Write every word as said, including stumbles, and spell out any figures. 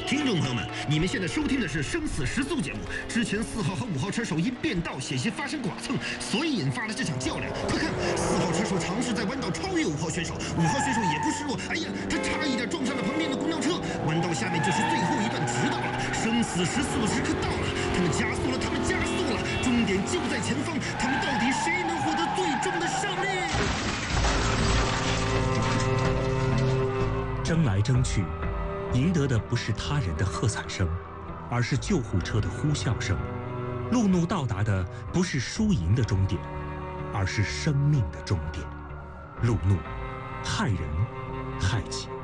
听众朋友们，你们现在收听的是《生死时速》节目。之前四号和五号车手因变道险些发生剐蹭，所以引发了这场较量。快看，四号车手尝试在弯道超越五号选手，五号选手也不示弱，哎呀，他差一点撞上了旁边的公交车。弯道下面就是最后一段直道了，生死时速的时刻到了，他们加速了，他们加速了，终点就在前方，他们到底谁能获得最终的胜利？ 争来争去，赢得的不是他人的喝彩声，而是救护车的呼啸声。路怒到达的不是输赢的终点，而是生命的终点。路怒，害人害己。